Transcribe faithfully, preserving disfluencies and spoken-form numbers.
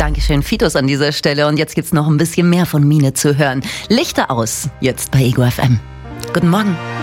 Dankeschön, Fitos an dieser Stelle. Und jetzt gibt's noch ein bisschen mehr von Mine zu hören. Lichter aus, jetzt bei Ego F M. Guten Morgen.